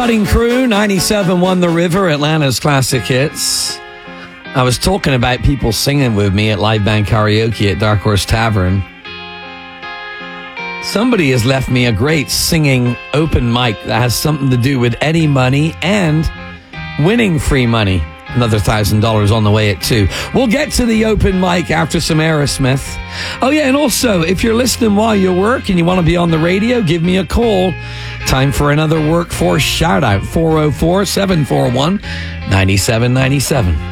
Cutting Crew, 97.1 The River, Atlanta's classic hits. I was talking about people singing with me at live band karaoke at Dark Horse Tavern. Somebody has left me a great singing open mic that has something to do with Eddie Money and winning free money. Another $1,000 on the way at 2. We'll get to the open mic after some Aerosmith. Oh, yeah, and also, if you're listening while you work and you want to be on the radio, give me a call. Time for another Workforce shout-out, 404-741-9797.